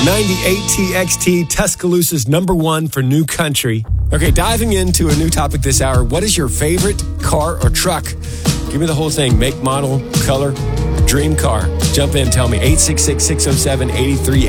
98 TXT, Tuscaloosa's #1 for new country. Okay, diving into a new topic this hour. What is your favorite car or truck? Give me the whole thing. Make, model, color, dream car. Jump in, tell me. 866-607-8380.